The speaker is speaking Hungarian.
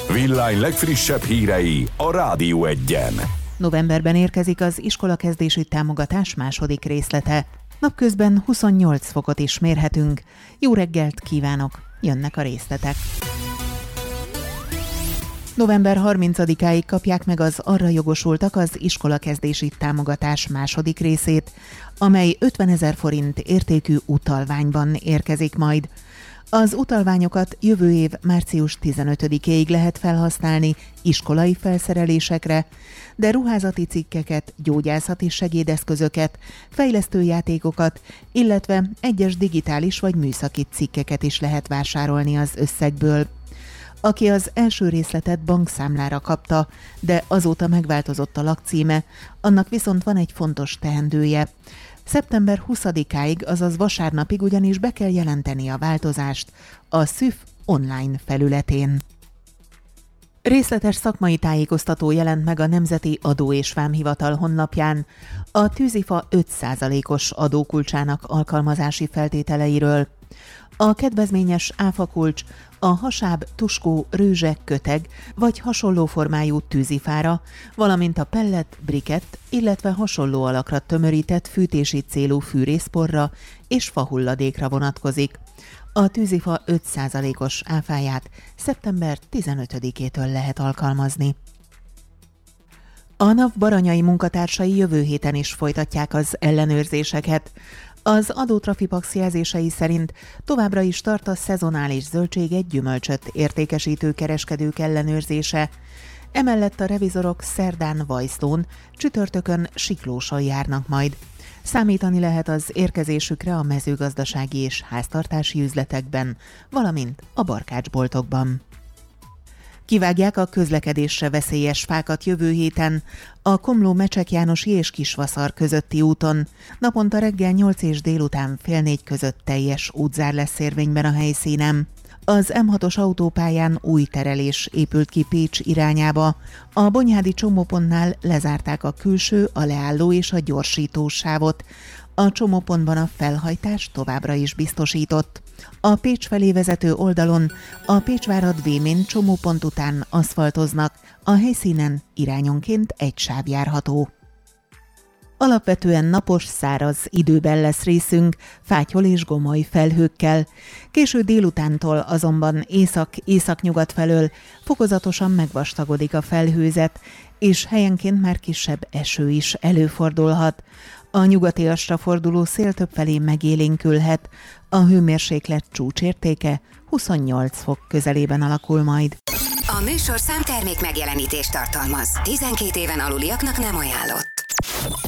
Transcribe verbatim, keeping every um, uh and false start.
Villány legfrissebb hírei a Rádió Egyen. Novemberben érkezik az iskolakezdési támogatás második részlete. Napközben huszonnyolc fokot is mérhetünk. Jó reggelt kívánok! Jönnek a részletek. November harmincadikáig kapják meg az arra jogosultak az iskolakezdési támogatás második részét, amely ötvenezer forint értékű utalványban érkezik majd. Az utalványokat jövő év március tizenötödikéig lehet felhasználni iskolai felszerelésekre, de ruházati cikkeket, gyógyászati segédeszközöket, fejlesztőjátékokat, illetve egyes digitális vagy műszaki cikkeket is lehet vásárolni az összegből. Aki az első részletet bankszámlára kapta, de azóta megváltozott a lakcíme, annak viszont van egy fontos teendője. szeptember huszadikáig, azaz vasárnapig ugyanis be kell jelenteni a változást a szüf online felületén. Részletes szakmai tájékoztató jelent meg a Nemzeti Adó- és Vámhivatal honlapján a tűzifa öt százalékos adókulcsának alkalmazási feltételeiről. A kedvezményes áfakulcs a hasáb, tuskó, rőzse, köteg vagy hasonló formájú tűzifára, valamint a pellet, brikett, illetve hasonló alakra tömörített fűtési célú fűrészporra és fahulladékra vonatkozik. A tűzifa öt százalékos áfáját szeptember tizenötödikétől lehet alkalmazni. A NAV baranyai munkatársai jövő héten is folytatják az ellenőrzéseket. Az Adótrafipax jelzései szerint továbbra is tart a szezonális zöldséget, gyümölcsöt értékesítő kereskedők ellenőrzése. Emellett a revizorok szerdán Vajszlón, csütörtökön Siklóson járnak majd. Számítani lehet az érkezésükre a mezőgazdasági és háztartási üzletekben, valamint a barkácsboltokban. Kivágják a közlekedésre veszélyes fákat jövő héten a Komló-Mecsek Jánosi és Kisvaszar közötti úton. Naponta reggel nyolc és délután fél négy között teljes útzár lesz érvényben a helyszínen. Az em hatos autópályán új terelés épült ki Pécs irányába. A bonyhádi csomópontnál lezárták a külső, a leálló és a gyorsító sávot. A csomópontban a felhajtás továbbra is biztosított. A Pécs felé vezető oldalon a Pécsvárad-Vémén csomópont után aszfaltoznak, a helyszínen irányonként egy sáv járható. Alapvetően napos, száraz időben lesz részünk, fátyol és gomoly felhőkkel. Késő délutántól azonban észak-északnyugat felől fokozatosan megvastagodik a felhőzet, és helyenként már kisebb eső is előfordulhat. A nyugatiasra forduló szél többfelé megélénkülhet, a hőmérséklet csúcsértéke huszonnyolc fok közelében alakul majd. A műsorszám termék megjelenítést tartalmaz. tizenkét éven aluliaknak nem ajánlott.